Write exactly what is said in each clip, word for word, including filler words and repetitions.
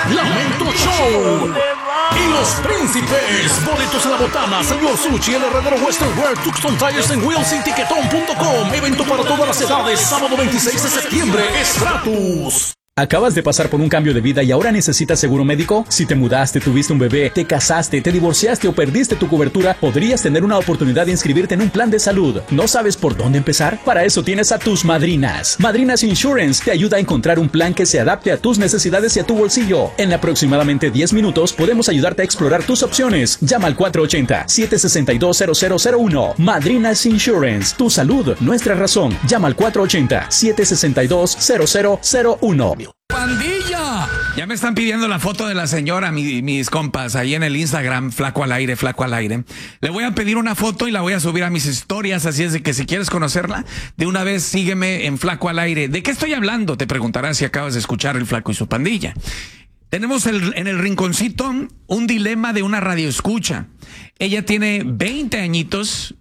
Lamento Show. Y los príncipes, boletos a la botana, señor Sushi, el herredero Western Wear, Tucson Tires en Wheels y Tiquetón punto com. Evento para todas las edades, sábado veintiséis de septiembre, Stratus. ¿Acabas de pasar por un cambio de vida y ahora necesitas seguro médico? Si te mudaste, tuviste un bebé, te casaste, te divorciaste o perdiste tu cobertura, podrías tener una oportunidad de inscribirte en un plan de salud. ¿No sabes por dónde empezar? Para eso tienes a tus madrinas. Madrinas Insurance te ayuda a encontrar un plan que se adapte a tus necesidades y a tu bolsillo. En aproximadamente diez minutos podemos ayudarte a explorar tus opciones. Llama al cuatro ochenta, siete sesenta y dos, cero cero cero uno. Madrinas Insurance. Tu salud, nuestra razón. Llama al cuatro ochenta, siete sesenta y dos, cero cero cero uno. ¡Pandilla! Ya me están pidiendo la foto de la señora, mi, mis compas, ahí en el Instagram, Flaco al Aire, Flaco al Aire. Le voy a pedir una foto y la voy a subir a mis historias, así es de que si quieres conocerla, de una vez sígueme en Flaco al Aire. ¿De qué estoy hablando? Te preguntarás si acabas de escuchar El Flaco y su Pandilla. Tenemos el, en el rinconcito un dilema de una radioescucha. Ella tiene veinte añitos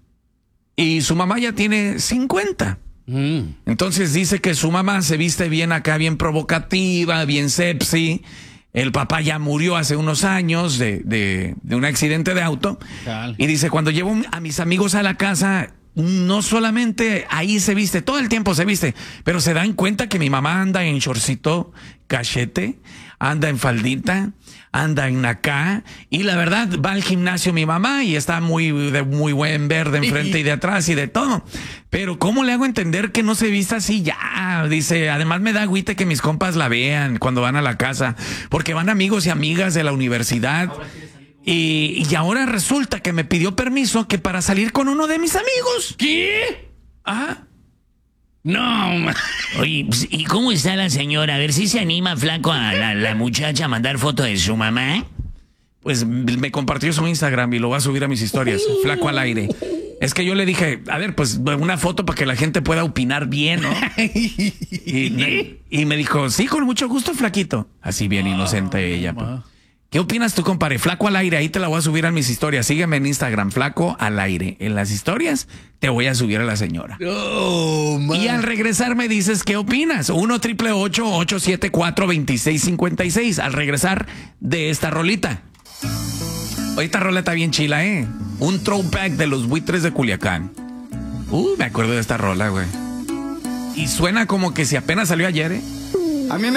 y su mamá ya tiene cincuenta. Entonces dice que su mamá se viste bien acá, bien provocativa, bien sexy. El papá ya murió hace unos años de, de, de un accidente de auto. Tal. Y dice, cuando llevo a mis amigos a la casa, no solamente ahí se viste, todo el tiempo se viste, pero se dan cuenta que mi mamá anda en shortcito, cachete, anda en faldita, anda en acá, y la verdad va al gimnasio mi mamá y está muy de muy buen ver de enfrente y de atrás y de todo. Pero ¿cómo le hago entender que no se vista así ya? Dice, además me da agüite que mis compas la vean cuando van a la casa, porque van amigos y amigas de la universidad. Y, y ahora resulta que me pidió permiso que para salir con uno de mis amigos. ¿Qué? Ah. No, ma. Oye, ¿y cómo está la señora? A ver si se anima, Flaco, a la, la muchacha a mandar foto de su mamá. Pues me compartió su Instagram y lo va a subir a mis historias. Flaco al Aire. Es que yo le dije, a ver, pues una foto para que la gente pueda opinar bien, ¿no? y, me, y me dijo, sí, con mucho gusto, Flaquito. Así bien inocente ella. Pues. ¿Qué opinas tú, compadre? Flaco al Aire, ahí te la voy a subir a mis historias. Sígueme en Instagram, Flaco al Aire. En las historias te voy a subir a la señora. Oh, y al regresar me dices, ¿qué opinas? uno, triple ocho, ocho siete cuatro, dos seis cinco seis. Al regresar de esta rolita. Oye, esta rola está bien chila, ¿eh? Un throwback de los Buitres de Culiacán. Uh, me acuerdo de esta rola, güey. Y suena como que si apenas salió ayer, ¿eh? A mí me